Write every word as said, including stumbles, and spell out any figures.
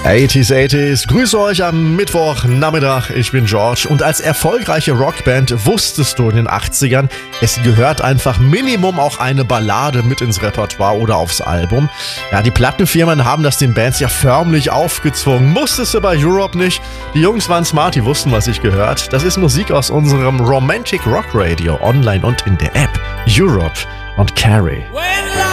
achtziger, achtziger. Grüße euch am Mittwochnachmittag. Ich bin George und als erfolgreiche Rockband wusstest du in den achtzigern, es gehört einfach Minimum auch eine Ballade mit ins Repertoire oder aufs Album. Ja, die Plattenfirmen haben das den Bands ja förmlich aufgezwungen. Musstest du bei Europe nicht. Die Jungs waren smart, die wussten, was ich gehört. Das ist Musik aus unserem Romantic Rock Radio online und in der App Europe und Carrie.